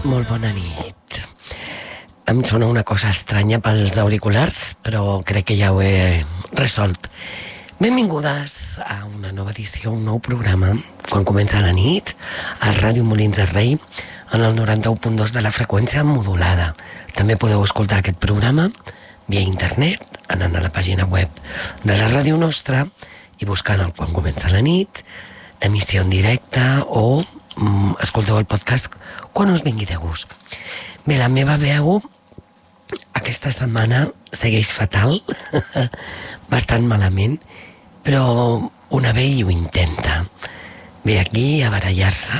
Molt bona nit. Em sona una cosa estranya pels auriculars, però crec que ja ho he resolt. Benvingudes a una nova edició, un nou programa, quan comença la nit, a Ràdio Molins de Rei, en el 91.2 de la freqüència modulada. També podeu escoltar aquest programa via internet, anant a la pàgina web de la ràdio nostra i buscant el Quan comença la nit, emissió en directe o escolteu el podcast quan us vingui de gust. Bé, la meva veu aquesta setmana segueix fatal, bastant malament, però una ve i ho intenta. Ve aquí a barallar-se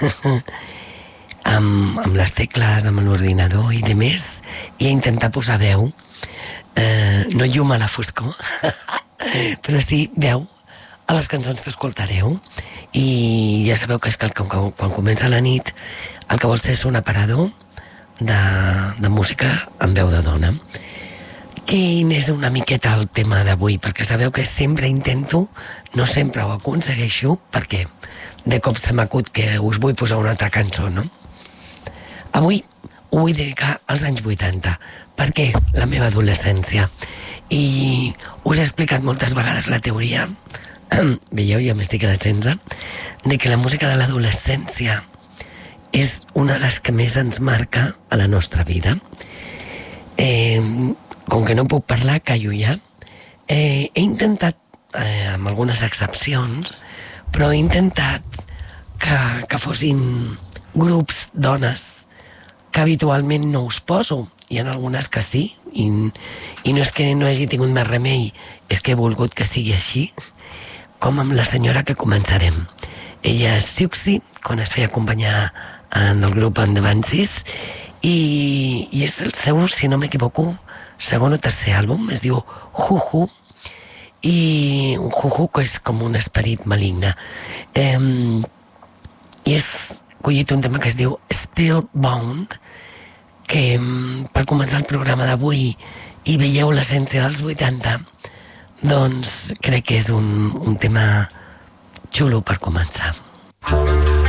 amb les tecles, amb l'ordinador i de més, i a intentar posar veu, no llum a la foscor, però sí veu a les cançons que escoltareu. I ja sabeu que és que quan comença la nit el que vol ser és un aparador de música amb veu de dona. Quin és una miqueta el tema d'avui? Perquè sabeu que sempre intento, no sempre ho aconsegueixo, perquè de cop se m'acut que us vull posar una altra cançó, no? Avui ho vull dedicar als anys 80, perquè la meva adolescència. I us he explicat moltes vegades la teoria, veieu, ja m'estic quedat sense, de que la música de l'adolescència és una de les que més ens marca a la nostra vida. Com que no puc parlar, callo ja. He intentat, amb algunes excepcions, però he intentat que fossin grups, dones, que habitualment no us poso, i en algunes que sí, i no és que no hagi tingut més remei, és que he volgut que sigui així, com amb la senyora que començarem. Ella és Siuxi, quan es feia acompanyar en el grup Endevansis, i és el seu, si no m'equivoco, segon o tercer àlbum, es diu Juju, i un Juju que és com un esperit maligne. I és collit un tema que es diu Spellbound, que per començar el programa d'avui i veieu l'essència dels 80, doncs crec que és un tema xulo per començar.